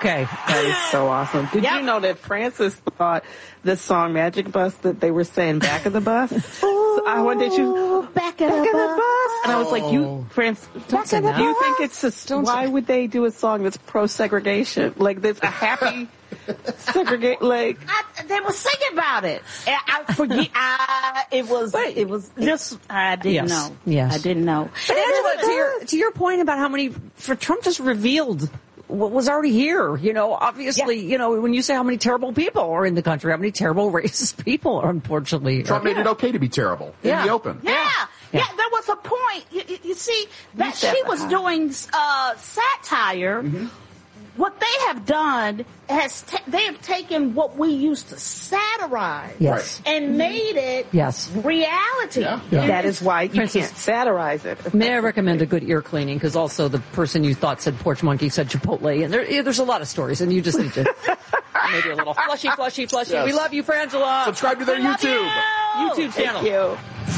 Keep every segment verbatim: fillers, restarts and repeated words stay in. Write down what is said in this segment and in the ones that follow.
Okay. That is so awesome. Did yep. you know that Francis thought this song Magic Bus that they were saying back of the bus? So I went, did you back of, back the, of bus. the bus? And I was like, you, Francis, don't do you think it's a, don't why would they do a song that's pro-segregation? Like, there's a happy segregate, like. I, they were singing about it. I, I forget, I, it was, but, it was just, I didn't yes. know. Yes. I didn't know. But Angela, to your, to your point about how many, for Trump just revealed what was already here, you know, obviously, yeah. you know, when you say how many terrible people are in the country, how many terrible racist people are, unfortunately. Trump are, made yeah. it okay to be terrible yeah. in the open. Yeah. Yeah. yeah. yeah there was a point, you, you see, that she was doing uh, satire. Mm-hmm. What they have done has ta- they have taken what we used to satirize yes. and made it yes. reality. Yeah. Yeah. That is why you Princess, can't satirize it. May I recommend a good ear cleaning? Because also the person you thought said porch monkey said Chipotle, and there, yeah, there's a lot of stories, and you just need to maybe a little flushy, flushy, flushy. Yes. We love you, Frangela. Subscribe to their we YouTube you. YouTube channel. Thank you.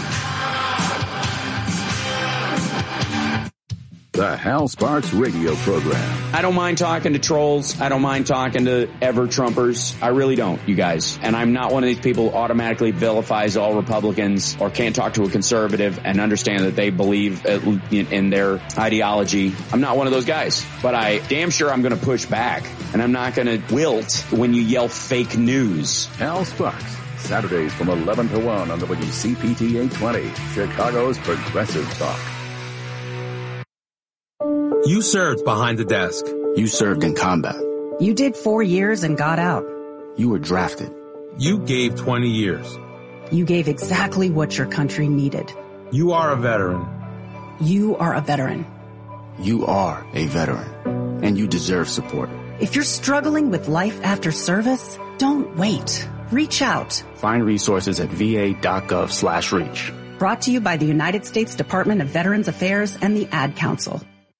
The Hal Sparks radio program. I don't mind talking to trolls. I don't mind talking to ever-Trumpers. I really don't, you guys. And I'm not one of these people who automatically vilifies all Republicans or can't talk to a conservative and understand that they believe in their ideology. I'm not one of those guys. But I damn sure I'm going to push back. And I'm not going to wilt when you yell fake news. Hal Sparks, Saturdays from eleven to one on W C P T eight twenty, Chicago's Progressive Talk. You served behind the desk. You served in combat. You did four years and got out. You were drafted. You gave twenty years. You gave exactly what your country needed. You are a veteran. You are a veteran. You are a veteran. And you deserve support. If you're struggling with life after service, don't wait. Reach out. Find resources at va.gov slash reach. Brought to you by the United States Department of Veterans Affairs and the Ad Council.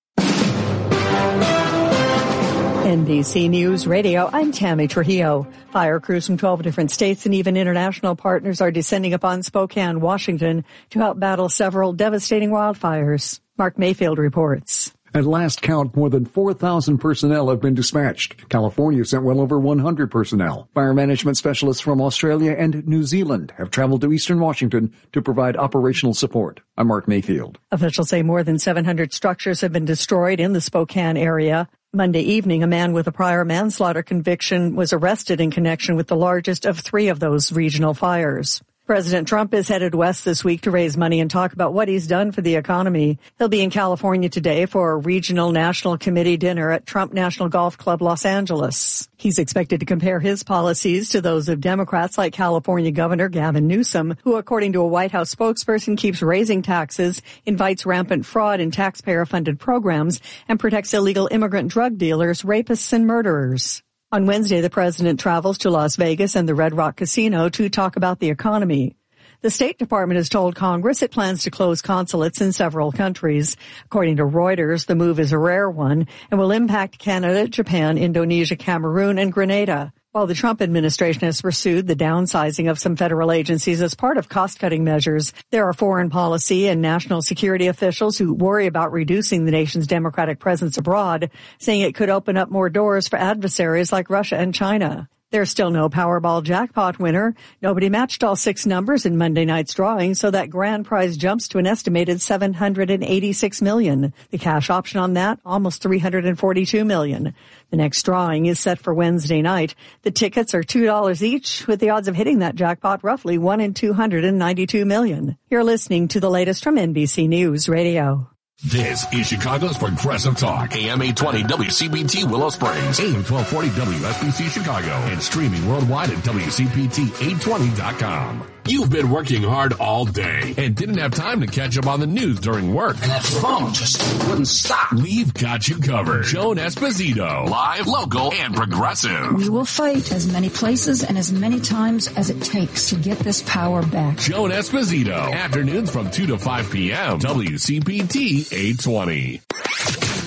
N B C News Radio, I'm Tammy Trujillo. Fire crews from twelve different states and even international partners are descending upon Spokane, Washington to help battle several devastating wildfires. Mark Mayfield reports. At last count, more than four thousand personnel have been dispatched. California sent well over one hundred personnel. Fire management specialists from Australia and New Zealand have traveled to eastern Washington to provide operational support. I'm Mark Mayfield. Officials say more than seven hundred structures have been destroyed in the Spokane area. Monday evening, a man with a prior manslaughter conviction was arrested in connection with the largest of three of those regional fires. President Trump is headed west this week to raise money and talk about what he's done for the economy. He'll be in California today for a regional national committee dinner at Trump National Golf Club Los Angeles. He's expected to compare his policies to those of Democrats like California Governor Gavin Newsom, who, according to a White House spokesperson, keeps raising taxes, invites rampant fraud in taxpayer-funded programs, and protects illegal immigrant drug dealers, rapists, and murderers. On Wednesday, the president travels to Las Vegas and the Red Rock Casino to talk about the economy. The State Department has told Congress it plans to close consulates in several countries. According to Reuters, the move is a rare one and will impact Canada, Japan, Indonesia, Cameroon, and Grenada. While the Trump administration has pursued the downsizing of some federal agencies as part of cost-cutting measures, there are foreign policy and national security officials who worry about reducing the nation's democratic presence abroad, saying it could open up more doors for adversaries like Russia and China. There's still no Powerball jackpot winner. Nobody matched all six numbers in Monday night's drawing, so that grand prize jumps to an estimated seven hundred eighty-six million dollars. The cash option on that, almost three hundred forty-two million dollars. The next drawing is set for Wednesday night. The tickets are two dollars each, with the odds of hitting that jackpot roughly one in two hundred ninety-two million. You're listening to the latest from N B C News Radio. This is Chicago's Progressive Talk, A M eight twenty W C B T Willow Springs, A M twelve forty W S B C Chicago, and streaming worldwide at W C P T eight twenty dot com. You've been working hard all day and didn't have time to catch up on the news during work. And that phone just wouldn't stop. We've got you covered. Joan Esposito, live, local, and progressive. We will fight as many places and as many times as it takes to get this power back. Joan Esposito, afternoons from two to five p.m. W C P T eight twenty.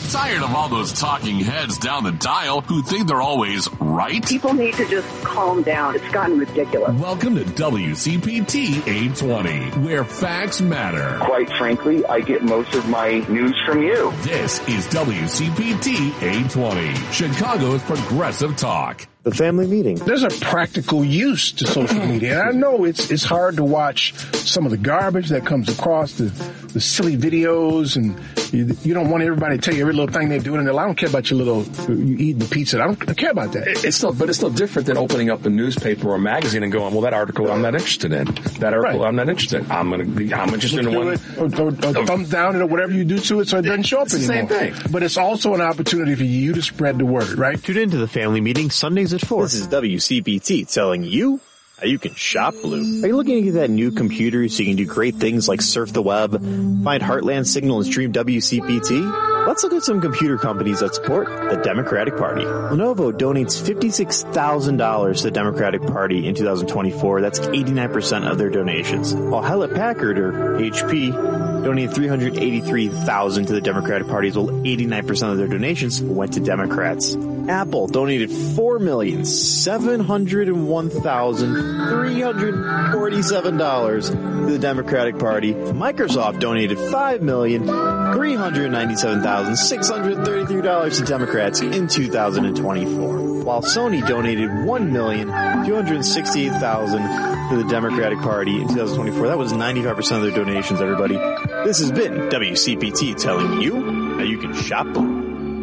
Tired of all those talking heads down the dial who think they're always right? People need to just calm down. It's gotten ridiculous. Welcome to W C P T eight twenty, where facts matter. Quite frankly, I get most of my news from you. This is W C P T eight twenty, Chicago's progressive talk. The family meeting. There's a practical use to social media. And I know it's it's hard to watch some of the garbage that comes across, the, the silly videos, and you, you don't want everybody to tell you every little thing they're doing in their life. I don't care about your little, you eating the pizza. I don't, I care about that. It's still, but it's still different than opening up a newspaper or a magazine and going, well, that article I'm not interested in. That article right. I'm not interested in. I'm going to be, I'm interested in one. Or, or, or thumbs down it or whatever you do to it so it doesn't show up it's anymore. The same thing. But it's also an opportunity for you to spread the word, right? Tune into the family meeting Sundays at four. This is W C P T telling you how you can shop Blue. Are you looking to get that new computer so you can do great things like surf the web, find Heartland Signal, and stream W C P T? Let's look at some computer companies that support the Democratic Party. Lenovo donates fifty-six thousand dollars to the Democratic Party in two thousand twenty-four. That's eighty-nine percent of their donations. While Hewlett-Packard, or H P, donated three hundred eighty-three thousand dollars to the Democratic Party, as well eighty-nine percent of their donations went to Democrats. Apple donated four million seven hundred one thousand three hundred forty-seven dollars to the Democratic Party. Microsoft donated five million three hundred ninety-seven thousand six hundred thirty-three dollars to Democrats in two thousand twenty-four, while Sony donated one million two hundred sixty-eight thousand dollars to the Democratic Party in two thousand twenty-four. That was ninety-five percent of their donations, everybody. This has been W C P T telling you how you can shop Blue.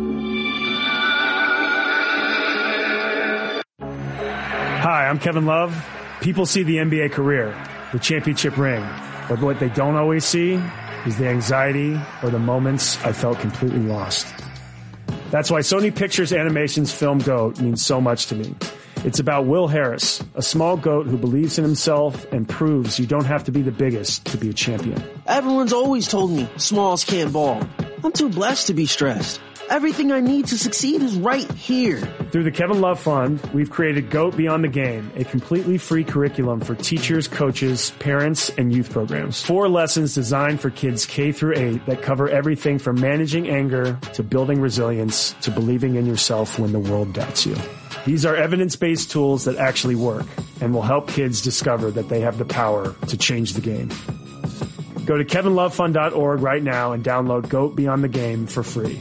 Hi, I'm Kevin Love. People see the N B A career, the championship ring, but what they don't always see is the anxiety or the moments I felt completely lost. That's why Sony Pictures Animation's film GOAT means so much to me. It's about Will Harris, a small goat who believes in himself and proves you don't have to be the biggest to be a champion. Everyone's always told me smalls can't ball. I'm too blessed to be stressed. Everything I need to succeed is right here. Through the Kevin Love Fund, we've created GOAT Beyond the Game, a completely free curriculum for teachers, coaches, parents, and youth programs. Four lessons designed for kids K through eight that cover everything from managing anger to building resilience to believing in yourself when the world doubts you. These are evidence-based tools that actually work and will help kids discover that they have the power to change the game. Go to kevin love fund dot org right now and download GOAT Beyond the Game for free.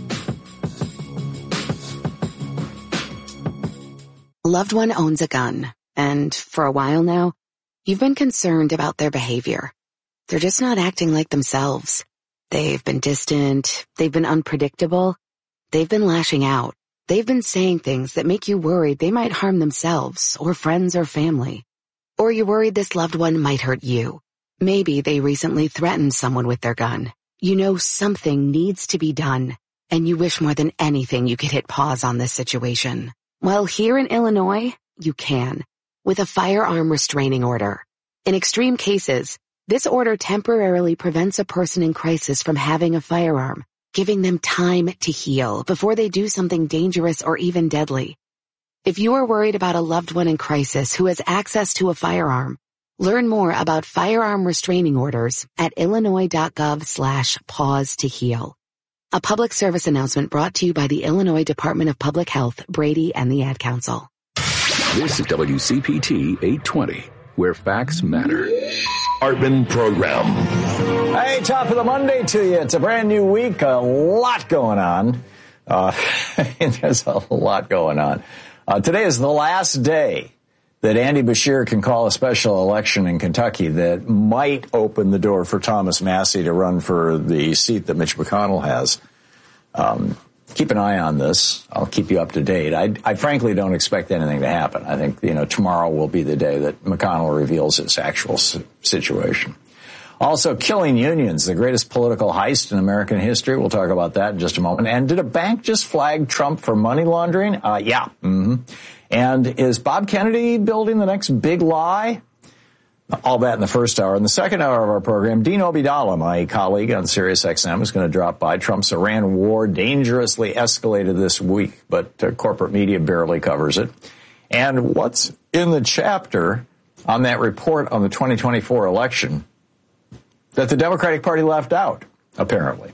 A loved one owns a gun, and for a while now, you've been concerned about their behavior. They're just not acting like themselves. They've been distant, they've been unpredictable, they've been lashing out. They've been saying things that make you worried they might harm themselves or friends or family. Or you're worried this loved one might hurt you. Maybe they recently threatened someone with their gun. You know something needs to be done, and you wish more than anything you could hit pause on this situation. Well, here in Illinois, you can, with a firearm restraining order. In extreme cases, this order temporarily prevents a person in crisis from having a firearm, giving them time to heal before they do something dangerous or even deadly. If you are worried about a loved one in crisis who has access to a firearm, learn more about firearm restraining orders at illinois.gov slash pause to heal. A public service announcement brought to you by the Illinois Department of Public Health, Brady, and the Ad Council. This is W C P T eight twenty, where facts matter. Hartman Program. Hey, top of the Monday to you. It's a brand new week, a lot going on. Uh, there's a lot going on. Uh, today is the last day that Andy Beshear can call a special election in Kentucky that might open the door for Thomas Massie to run for the seat that Mitch McConnell has. Um, keep an eye on this. I'll keep you up to date. I, I frankly don't expect anything to happen. I think, you know, tomorrow will be the day that McConnell reveals his actual situation. Also, killing unions, the greatest political heist in American history. We'll talk about that in just a moment. And did a bank just flag Trump for money laundering? Uh, yeah. Mm-hmm. And is Bob Kennedy building the next big lie? All that in the first hour. In the second hour of our program, Dean Obeidallah, my colleague on Sirius X M, is going to drop by. Trump's Iran war dangerously escalated this week, but uh, corporate media barely covers it. And what's in the chapter on that report on the twenty twenty-four election that the Democratic Party left out, apparently.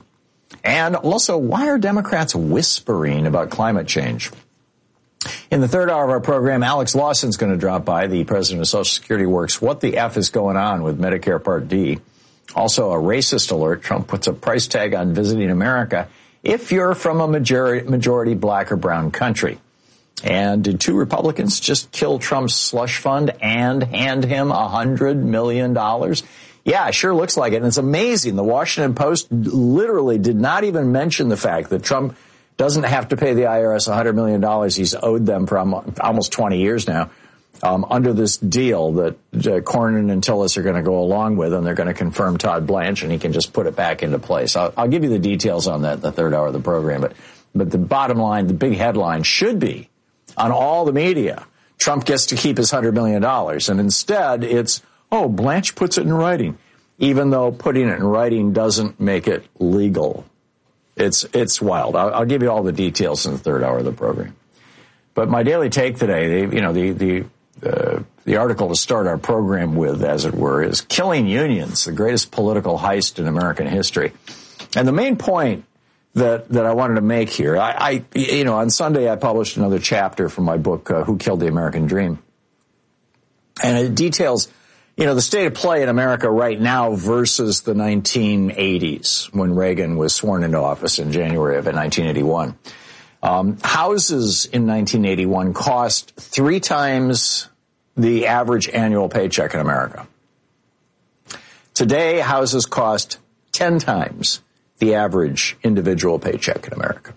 And also, why are Democrats whispering about climate change? In the third hour of our program, Alex Lawson's going to drop by. The president of Social Security Works. What the F is going on with Medicare Part D? Also, a racist alert. Trump puts a price tag on visiting America if you're from a majority, majority black or brown country. And did two Republicans just kill Trump's slush fund and hand him one hundred million dollars? Yeah, it sure looks like it. And it's amazing. The Washington Post literally did not even mention the fact that Trump doesn't have to pay the I R S one hundred million dollars he's owed them for almost twenty years now um, under this deal that uh, Cornyn and Tillis are going to go along with, and they're going to confirm Todd Blanche, and he can just put it back into place. I'll, I'll give you the details on that in the third hour of the program. But, but the bottom line, the big headline should be on all the media, Trump gets to keep his one hundred million dollars. And instead, it's, oh, Blanche puts it in writing, even though putting it in writing doesn't make it legal. It's it's wild. I'll, I'll give you all the details in the third hour of the program. But my daily take today, the, you know, the the uh, the article to start our program with, as it were, is Killing Unions, the greatest political heist in American history. And the main point that that I wanted to make here, I, I you know, on Sunday I published another chapter from my book, uh, Who Killed the American Dream? And it details, you know, the state of play in America right now versus the nineteen eighties when Reagan was sworn into office in January of nineteen eighty-one. Um, houses in nineteen eighty-one cost three times the average annual paycheck in America. Today, houses cost ten times the average individual paycheck in America,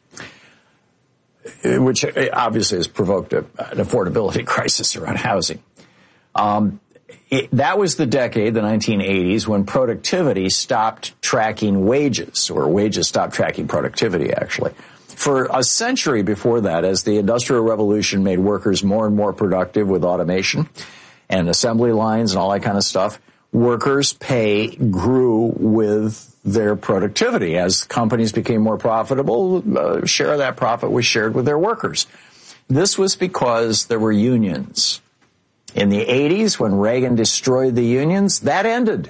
which obviously has provoked a, an affordability crisis around housing. Um, It, that was the decade, the nineteen eighties, when productivity stopped tracking wages, or wages stopped tracking productivity, actually. For a century before that, as the Industrial Revolution made workers more and more productive with automation and assembly lines and all that kind of stuff, workers' pay grew with their productivity. As companies became more profitable, a share of that profit was shared with their workers. This was because there were unions. In the eighties, when Reagan destroyed the unions, that ended.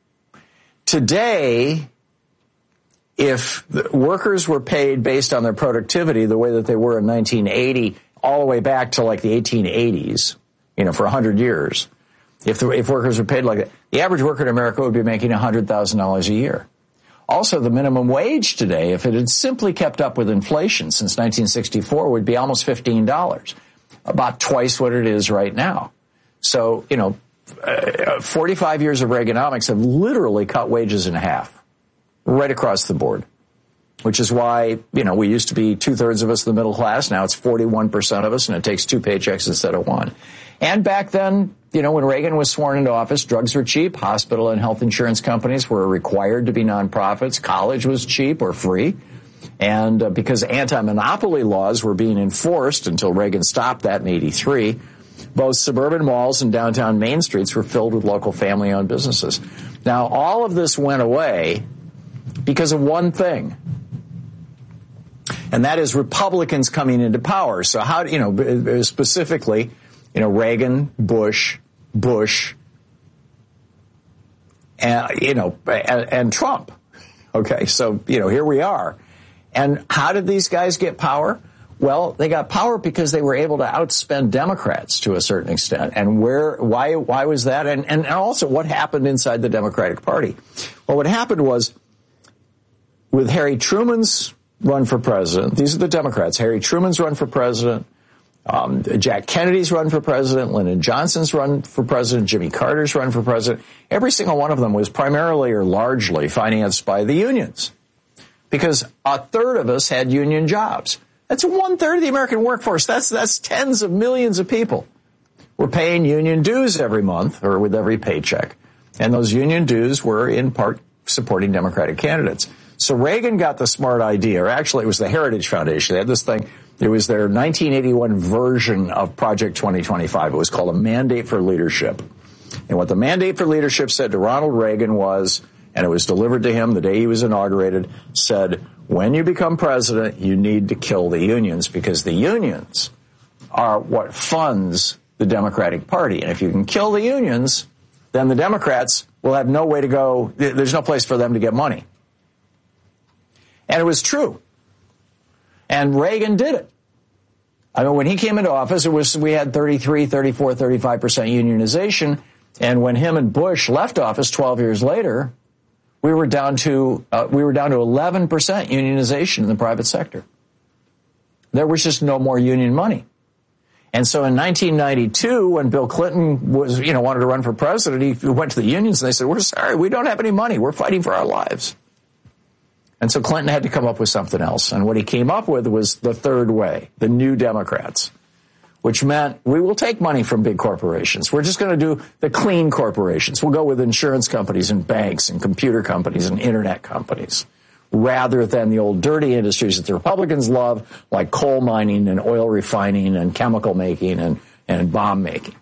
Today, if the workers were paid based on their productivity the way that they were in nineteen eighty, all the way back to like the eighteen eighties, you know, for one hundred years, if the, if workers were paid like that, the average worker in America would be making one hundred thousand dollars a year. Also, the minimum wage today, if it had simply kept up with inflation since nineteen sixty-four, would be almost fifteen dollars, about twice what it is right now. So, you know, uh, forty-five years of Reaganomics have literally cut wages in half, right across the board, which is why, you know, we used to be two-thirds of us in the middle class. Now it's forty-one percent of us, and it takes two paychecks instead of one. And back then, you know, when Reagan was sworn into office, drugs were cheap. Hospital and health insurance companies were required to be nonprofits. College was cheap or free. And uh, because anti-monopoly laws were being enforced until Reagan stopped that in eighty-three, both suburban malls and downtown main streets were filled with local family-owned businesses. Now, all of this went away because of one thing, and that is Republicans coming into power. So how, you know, specifically, you know, Reagan, Bush, Bush, and, you know, and, and Trump. Okay, so, you know, here we are. And how did these guys get power? Well, they got power because they were able to outspend Democrats to a certain extent. And where, why, why was that? And, and also what happened inside the Democratic Party? Well, what happened was with Harry Truman's run for president, these are the Democrats, Harry Truman's run for president, um, Jack Kennedy's run for president, Lyndon Johnson's run for president, Jimmy Carter's run for president. Every single one of them was primarily or largely financed by the unions because a third of us had union jobs. That's one third of the American workforce. That's that's tens of millions of people. We're paying union dues every month or with every paycheck. And those union dues were in part supporting Democratic candidates. So Reagan got the smart idea, or actually it was the Heritage Foundation. They had this thing. It was their nineteen eighty-one version of Project twenty twenty-five. It was called a Mandate for Leadership. And what the Mandate for Leadership said to Ronald Reagan was, and it was delivered to him the day he was inaugurated, said, when you become president, you need to kill the unions because the unions are what funds the Democratic Party. And if you can kill the unions, then the Democrats will have no way to go. There's no place for them to get money. And it was true. And Reagan did it. I mean, when he came into office, it was we had thirty-three, thirty-four, thirty-five percent unionization. And when him and Bush left office twelve years later, we were down to uh, we were down to eleven percent unionization in the private sector. There was just no more union money. And so in nineteen ninety-two, when Bill Clinton was, you know, wanted to run for president, he went to the unions and they said, "We're sorry, we don't have any money. We're fighting for our lives." And so Clinton had to come up with something else. And what he came up with was the third way, the New Democrats, which meant we will take money from big corporations. We're just going to do the clean corporations. We'll go with insurance companies and banks and computer companies and internet companies, rather than the old dirty industries that the Republicans love, like coal mining and oil refining and chemical making and, and bomb making.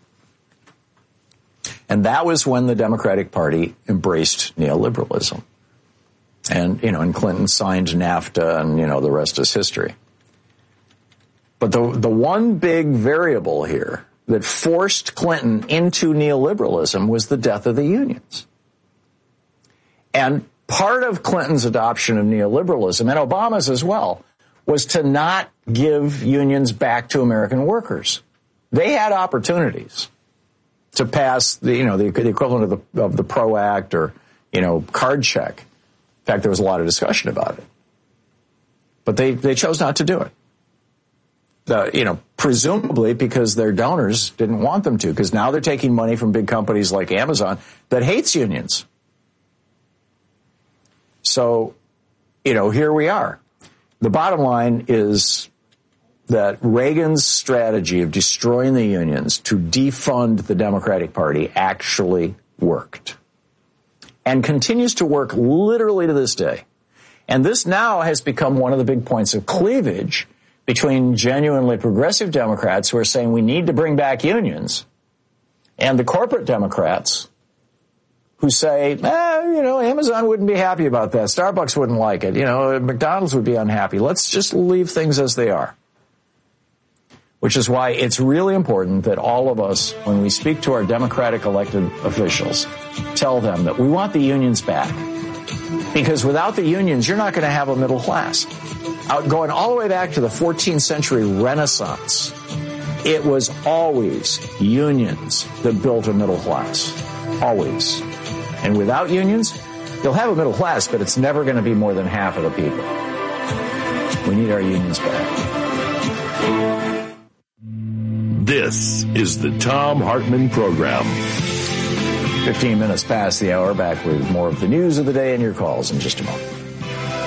And that was when the Democratic Party embraced neoliberalism. And, you know, and Clinton signed NAFTA, and, you know, the rest is history. But the the one big variable here that forced Clinton into neoliberalism was the death of the unions. And part of Clinton's adoption of neoliberalism, and Obama's as well, was to not give unions back to American workers. They had opportunities to pass the, you know, the, the equivalent of the of the PRO Act or, you know, card check. In fact, there was a lot of discussion about it. But they, they chose not to do it. The, you know, presumably because their donors didn't want them to, because now they're taking money from big companies like Amazon that hates unions. So, you know, here we are. The bottom line is that Reagan's strategy of destroying the unions to defund the Democratic Party actually worked. And continues to work literally to this day. And this now has become one of the big points of cleavage between genuinely progressive Democrats who are saying we need to bring back unions and the corporate Democrats who say, eh, you know, Amazon wouldn't be happy about that. Starbucks wouldn't like it. You know, McDonald's would be unhappy. Let's just leave things as they are. Which is why it's really important that all of us, when we speak to our Democratic elected officials, tell them that we want the unions back. Because without the unions, you're not going to have a middle class. Out, going all the way back to the fourteenth century Renaissance, it was always unions that built a middle class. Always. And without unions, you'll have a middle class, but it's never going to be more than half of the people. We need our unions back. This is the Thom Hartmann Program. fifteen minutes past the hour, back with more of the news of the day and your calls in just a moment.